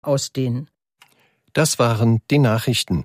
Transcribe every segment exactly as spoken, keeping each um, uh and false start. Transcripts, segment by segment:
ausdehnen. Das waren die Nachrichten.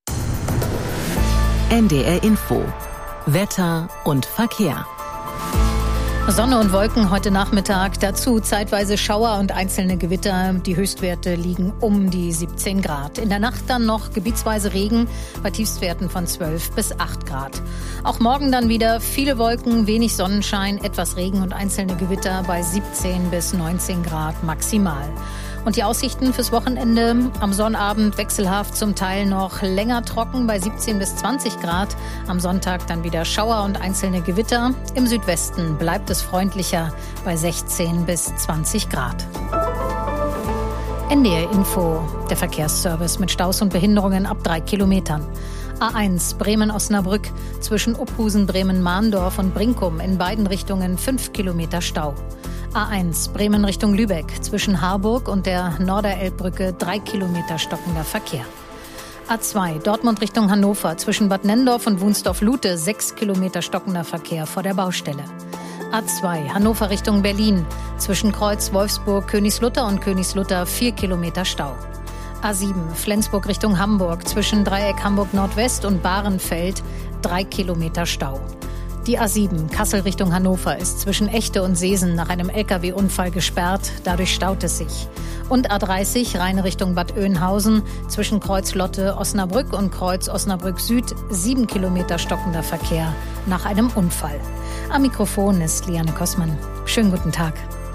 N D R Info. Wetter und Verkehr. Sonne und Wolken heute Nachmittag, dazu zeitweise Schauer und einzelne Gewitter. Die Höchstwerte liegen um die siebzehn Grad. In der Nacht dann noch gebietsweise Regen bei Tiefstwerten von zwölf bis acht Grad. Auch morgen dann wieder viele Wolken, wenig Sonnenschein, etwas Regen und einzelne Gewitter bei siebzehn bis neunzehn Grad maximal. Und die Aussichten fürs Wochenende: am Sonnabend wechselhaft, zum Teil noch länger trocken bei siebzehn bis zwanzig Grad. Am Sonntag dann wieder Schauer und einzelne Gewitter. Im Südwesten bleibt es freundlicher bei sechzehn bis zwanzig Grad. N D R Info, der Verkehrsservice mit Staus und Behinderungen ab drei Kilometern. A eins Bremen-Osnabrück zwischen Uphusen, Bremen-Mahndorf und Brinkum in beiden Richtungen fünf Kilometer Stau. A eins Bremen Richtung Lübeck zwischen Harburg und der Norderelbbrücke drei Kilometer stockender Verkehr. A zwei Dortmund Richtung Hannover zwischen Bad Nenndorf und Wunsdorf-Lute sechs Kilometer stockender Verkehr vor der Baustelle. A zwei Hannover Richtung Berlin zwischen Kreuz Wolfsburg, Königslutter und Königslutter vier Kilometer Stau. A sieben Flensburg Richtung Hamburg zwischen Dreieck Hamburg Nordwest und Bahrenfeld drei Kilometer Stau. Die A sieben Kassel Richtung Hannover ist zwischen Echte und Seesen nach einem L K W-Unfall gesperrt. Dadurch staut es sich. Und A dreißig Rhein Richtung Bad Oeynhausen zwischen Kreuz Lotte Osnabrück und Kreuz Osnabrück Süd sieben Kilometer stockender Verkehr nach einem Unfall. Am Mikrofon ist Liane Kossmann. Schönen guten Tag.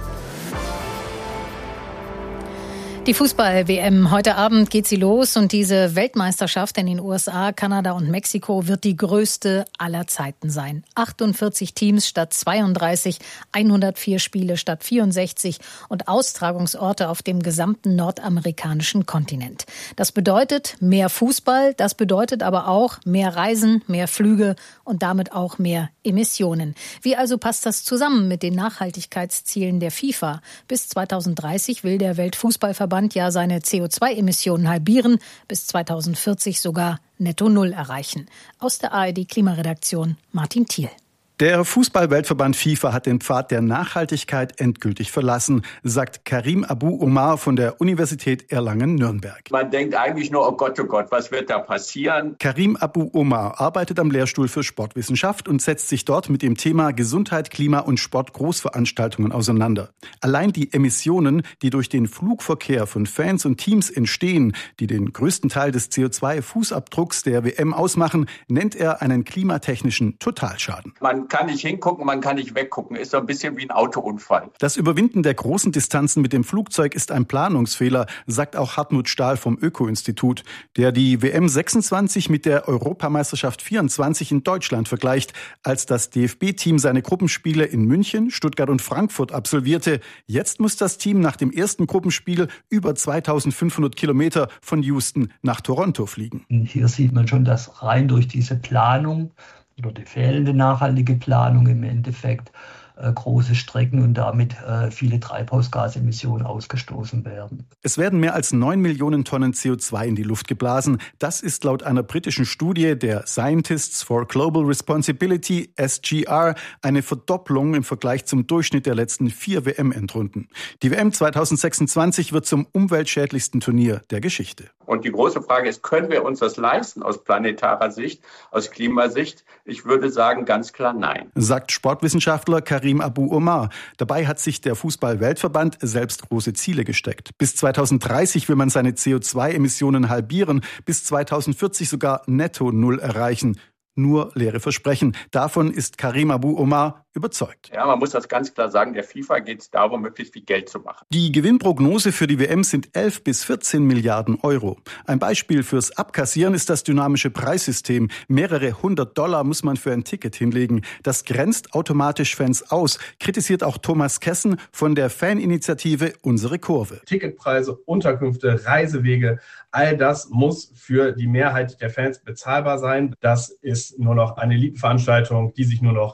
Die Fußball-W M. Heute Abend geht sie los und diese Weltmeisterschaft in den U S A, Kanada und Mexiko wird die größte aller Zeiten sein. achtundvierzig Teams statt zweiunddreißig, hundertvier Spiele statt vierundsechzig und Austragungsorte auf dem gesamten nordamerikanischen Kontinent. Das bedeutet mehr Fußball, das bedeutet aber auch mehr Reisen, mehr Flüge und damit auch mehr Emissionen. Wie also passt das zusammen mit den Nachhaltigkeitszielen der FIFA? Bis zweitausenddreißig will der Weltfußballverband ja seine C O zwei Emissionen halbieren, bis zweitausendvierzig sogar netto null erreichen. Aus der A R D-Klimaredaktion Martin Thiel. Der Fußball-Weltverband FIFA hat den Pfad der Nachhaltigkeit endgültig verlassen, sagt Karim Abu Omar von der Universität Erlangen-Nürnberg. Man denkt eigentlich nur, oh Gott, oh Gott, was wird da passieren? Karim Abu Omar arbeitet am Lehrstuhl für Sportwissenschaft und setzt sich dort mit dem Thema Gesundheit, Klima und Sport-Großveranstaltungen auseinander. Allein die Emissionen, die durch den Flugverkehr von Fans und Teams entstehen, die den größten Teil des C O zwei Fußabdrucks der W M ausmachen, nennt er einen klimatechnischen Totalschaden. Man kann nicht hingucken, man kann nicht weggucken. Ist so ein bisschen wie ein Autounfall. Das Überwinden der großen Distanzen mit dem Flugzeug ist ein Planungsfehler, sagt auch Hartmut Stahl vom Öko-Institut, der die W M sechsundzwanzig mit der Europameisterschaft vierundzwanzig in Deutschland vergleicht. Als das D F B-Team seine Gruppenspiele in München, Stuttgart und Frankfurt absolvierte, jetzt muss das Team nach dem ersten Gruppenspiel über zweitausendfünfhundert Kilometer von Houston nach Toronto fliegen. Hier sieht man schon, dass rein durch diese Planung oder die fehlende nachhaltige Planung im Endeffekt äh, große Strecken und damit äh, viele Treibhausgasemissionen ausgestoßen werden. Es werden mehr als neun Millionen Tonnen C O zwei in die Luft geblasen. Das ist laut einer britischen Studie der Scientists for Global Responsibility, S G R, eine Verdopplung im Vergleich zum Durchschnitt der letzten vier W M-Endrunden. Die W M zweitausendsechsundzwanzig wird zum umweltschädlichsten Turnier der Geschichte. Und die große Frage ist, können wir uns das leisten aus planetarer Sicht, aus Klimasicht? Ich würde sagen, ganz klar nein. Sagt Sportwissenschaftler Karim Abu Omar. Dabei hat sich der Fußball-Weltverband selbst große Ziele gesteckt. Bis zweitausenddreißig will man seine C O zwei Emissionen halbieren, bis zweitausendvierzig sogar netto null erreichen. Nur leere Versprechen. Davon ist Karim Abu Omar überzeugt. Ja, man muss das ganz klar sagen, der FIFA geht es darum, möglichst viel Geld zu machen. Die Gewinnprognose für die W M sind elf bis vierzehn Milliarden Euro. Ein Beispiel fürs Abkassieren ist das dynamische Preissystem. Mehrere hundert Dollar muss man für ein Ticket hinlegen. Das grenzt automatisch Fans aus, kritisiert auch Thomas Kessen von der Faninitiative Unsere Kurve. Ticketpreise, Unterkünfte, Reisewege, all das muss für die Mehrheit der Fans bezahlbar sein. Das ist nur noch eine Elitenveranstaltung, die sich nur noch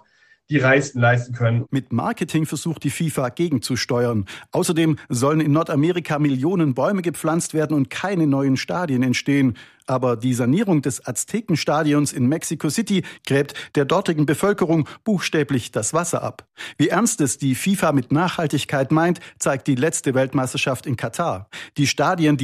die Reichsten leisten können. Mit Marketing versucht die FIFA gegenzusteuern. Außerdem sollen in Nordamerika Millionen Bäume gepflanzt werden und keine neuen Stadien entstehen. Aber die Sanierung des Aztekenstadions in Mexico City gräbt der dortigen Bevölkerung buchstäblich das Wasser ab. Wie ernst es die FIFA mit Nachhaltigkeit meint, zeigt die letzte Weltmeisterschaft in Katar. Die Stadien, die